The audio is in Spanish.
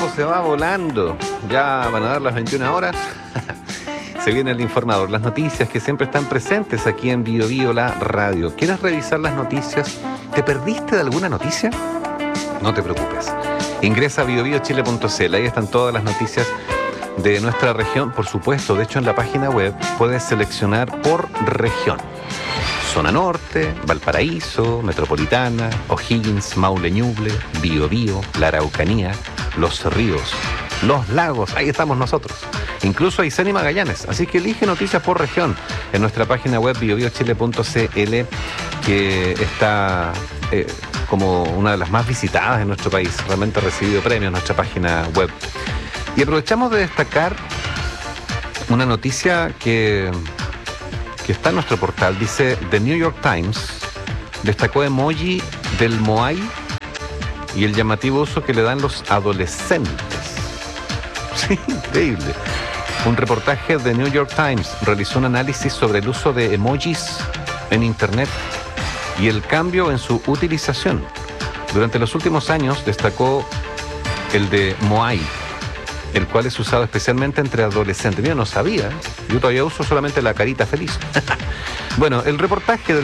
tiempo se va volando. Ya van a dar las 21 horas. Se viene el informador, las noticias que siempre están presentes aquí en Bio Bio, la radio. ¿Quieres revisar las noticias? ¿Te perdiste de alguna noticia? No te preocupes. Ingresa a biobiochile.cl, ahí están todas las noticias de nuestra región. Por supuesto, de hecho en la página web puedes seleccionar por región. Zona Norte, Valparaíso, Metropolitana, O'Higgins, Maule, Ñuble, Biobío, la Araucanía, Los Ríos, Los Lagos, ahí estamos nosotros. Incluso Aysén y Magallanes, así que elige noticias por región en nuestra página web biobiochile.cl, que está como una de las más visitadas en nuestro país. Realmente ha recibido premios nuestra página web. Y aprovechamos de destacar una noticia que está en nuestro portal. Dice: The New York Times destacó emoji del Moai y el llamativo uso que le dan los adolescentes. Sí, increíble. Un reportaje de New York Times realizó un análisis sobre el uso de emojis en Internet y el cambio en su utilización. Durante los últimos años destacó el de Moai, el cual es usado especialmente entre adolescentes. Yo no sabía, yo todavía uso solamente la carita feliz. Bueno, el reportaje del